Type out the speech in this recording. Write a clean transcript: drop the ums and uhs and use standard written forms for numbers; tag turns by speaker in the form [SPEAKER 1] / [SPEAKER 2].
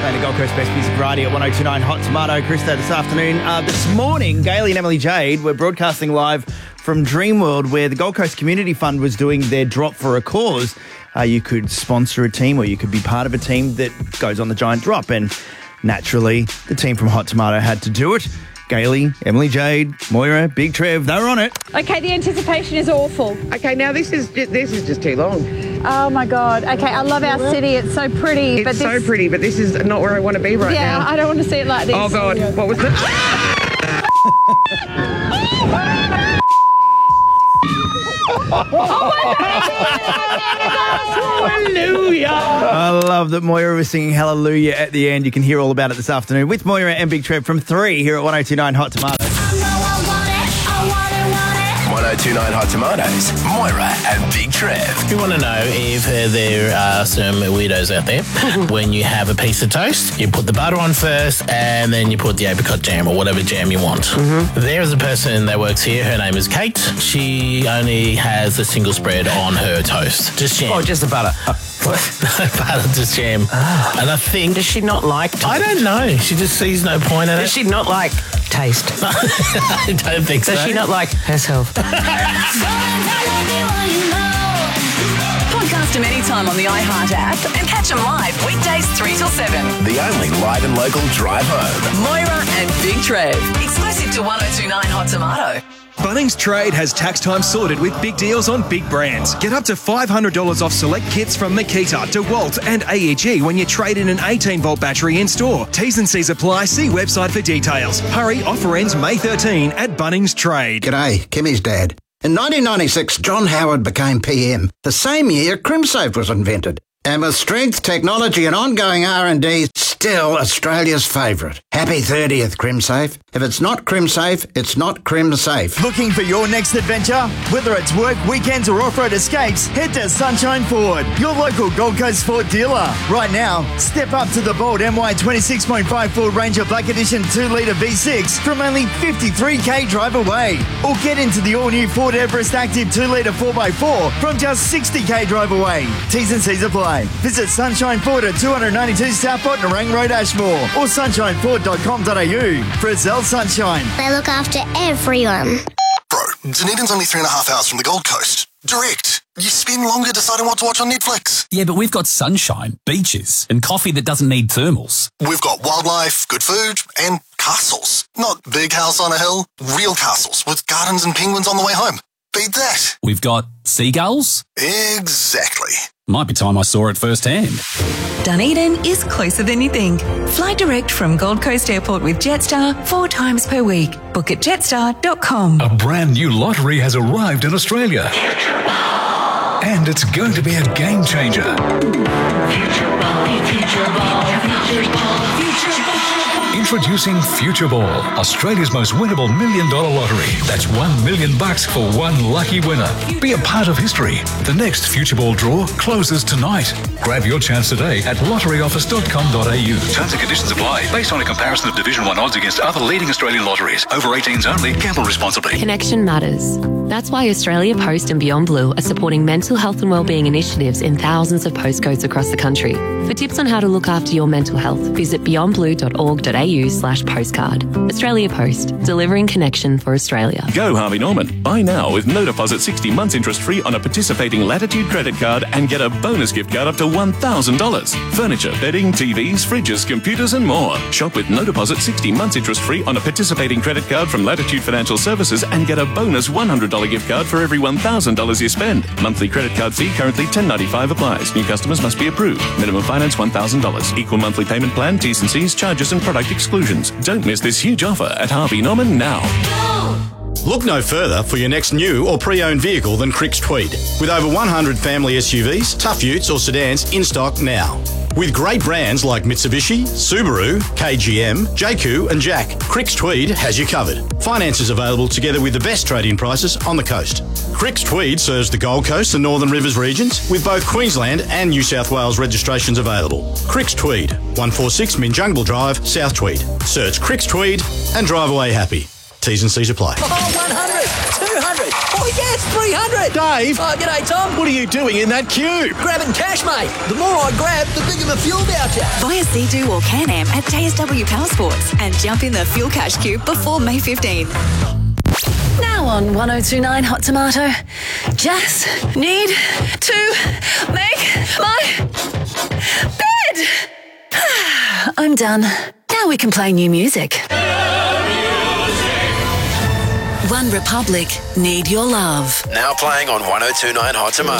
[SPEAKER 1] Playing the Gold Coast Best Music Variety at 102.9 Hot Tomato. Christo this afternoon. This morning, Gailey and Emily Jade were broadcasting live from Dreamworld, where the Gold Coast Community Fund was doing their Drop for a Cause. You could sponsor a team, or you could be part of a team that goes on the giant drop. And naturally, the team from Hot Tomato had to do it. Gailey, Emily Jade, Moira, Big Trev, they were on it.
[SPEAKER 2] Okay, the anticipation is awful.
[SPEAKER 3] Okay, now this is just too long.
[SPEAKER 2] Oh my God. Okay, I love our city. It's so pretty.
[SPEAKER 3] It's so pretty, but this is not where I want to be right now.
[SPEAKER 2] Yeah, I don't want to see it like this.
[SPEAKER 3] Oh God, what was that? Hallelujah!
[SPEAKER 1] I love that Moira was singing Hallelujah at the end. You can hear all about it this afternoon with Moira and Big Trev from 3 here at 102.9 Hot Tomato.
[SPEAKER 4] 102.9 Hot Tomatoes, Moira and Big Trev.
[SPEAKER 5] You want to know if there are some weirdos out there. When you have a piece of toast, you put the butter on first and then you put the apricot jam or whatever jam you want. There is a person that works here. Her name is Kate. She only has a single spread on her toast. Just jam.
[SPEAKER 6] Oh, just the butter.
[SPEAKER 5] Butter, just jam.
[SPEAKER 6] Oh.
[SPEAKER 5] And I think...
[SPEAKER 6] Does she not like toast?
[SPEAKER 5] I don't know. She just sees no point in it.
[SPEAKER 6] Does she not like taste?
[SPEAKER 5] I don't think so.
[SPEAKER 6] Does she not like herself?
[SPEAKER 7] Podcast them anytime on the iHeart app and catch them live weekdays 3 till 7.
[SPEAKER 4] The only live and local drive home.
[SPEAKER 7] Moira and Big Trev. Exclusive to 102.9 Hot Tomato.
[SPEAKER 8] Bunnings Trade has tax time sorted with big deals on big brands. Get up to $500 off select kits from Makita, DeWalt and AEG when you trade in an 18-volt battery in store. T's and C's apply. See website for details. Hurry, offer ends May 13 at Bunnings Trade.
[SPEAKER 9] G'day, Kimmy's dad. In 1996, John Howard became PM. The same year, CrimSafe was invented. And with strength, technology and ongoing R&D, still Australia's favourite. Happy 30th, CrimSafe. If it's not CrimSafe, it's not CrimSafe.
[SPEAKER 1] Looking for your next adventure? Whether it's work, weekends or off-road escapes, head to Sunshine Ford, your local Gold Coast Ford dealer. Right now, step up to the bold MY 26.5 Ford Ranger Black Edition 2-litre V6 from only 53k drive away. Or get into the all-new Ford Everest Active 2-litre 4x4 from just 60k drive away. T's and C's apply. Visit Sunshine Ford at 292 Southport Narang Road, Ashmore, or sunshineford.com.au. Frizzell Sunshine.
[SPEAKER 10] They look after everyone.
[SPEAKER 4] Bro, Dunedin's only 3.5 hours from the Gold Coast. Direct. You spend longer deciding what to watch on Netflix.
[SPEAKER 11] Yeah, but we've got sunshine, beaches, and coffee that doesn't need thermals.
[SPEAKER 4] We've got wildlife, good food, and castles. Not big house on a hill, real castles with gardens and penguins on the way home. Beat that.
[SPEAKER 11] We've got seagulls.
[SPEAKER 4] Exactly.
[SPEAKER 11] Might be time I saw it firsthand.
[SPEAKER 7] Dunedin is closer than you think. Fly direct from Gold Coast Airport with Jetstar 4 times per week. Book at jetstar.com.
[SPEAKER 12] A brand new lottery has arrived in Australia.
[SPEAKER 7] Future Ball.
[SPEAKER 12] And it's going to be a game changer.
[SPEAKER 7] Future Ball. Future Ball. Future Ball. Future Ball.
[SPEAKER 12] Introducing Future Ball, Australia's most winnable $1 million lottery. That's $1 million for one lucky winner. Be a part of history. The next Future Ball draw closes tonight. Grab your chance today at lotteryoffice.com.au. Terms and conditions apply, based on a comparison of Division 1 odds against other leading Australian lotteries. Over 18s only. Gamble responsibly.
[SPEAKER 13] Connection matters. That's why Australia Post and Beyond Blue are supporting mental health and wellbeing initiatives in thousands of postcodes across the country. For tips on how to look after your mental health, visit beyondblue.org.au/postcard. Australia Post, delivering connection for Australia.
[SPEAKER 14] Go Harvey Norman. Buy now with no deposit 60 months interest free on a participating Latitude credit card and get a bonus gift card up to $1,000. Furniture, bedding, TVs, fridges, computers and more. Shop with no deposit 60 months interest free on a participating credit card from Latitude Financial Services and get a bonus $100 gift card for every $1,000 you spend. Monthly credit card fee currently $10.95 applies. New customers must be approved. Minimum finance $1,000. Equal monthly payment plan, T's and C's, charges and product exclusions. Don't miss this huge offer at Harvey Norman now.
[SPEAKER 15] Look no further for your next new or pre-owned vehicle than Cricks Tweed. With over 100 family SUVs, tough utes or sedans in stock now. With great brands like Mitsubishi, Subaru, KGM, JQ and Jack, Cricks Tweed has you covered. Finance is available together with the best trade-in prices on the coast. Cricks Tweed serves the Gold Coast and Northern Rivers regions with both Queensland and New South Wales registrations available. Cricks Tweed, 146 Minjungle Drive, South Tweed. Search Cricks Tweed and drive away happy. T's and C's apply.
[SPEAKER 16] 100, 200, Oh, yes, 300.
[SPEAKER 17] Dave!
[SPEAKER 16] Oh, g'day, Tom.
[SPEAKER 17] What are you doing in that queue?
[SPEAKER 16] Grabbing cash, mate. The more I grab, the bigger the fuel voucher.
[SPEAKER 7] Buy a Sea-Doo or Can-Am at JSW Power Sports and jump in the fuel cash queue before May 15.
[SPEAKER 18] Now on 1029 Hot Tomato, just need to make my bed. I'm done. Now we can play new music. One Republic, Need Your Love.
[SPEAKER 19] Now playing on 1029 Hot Tomato.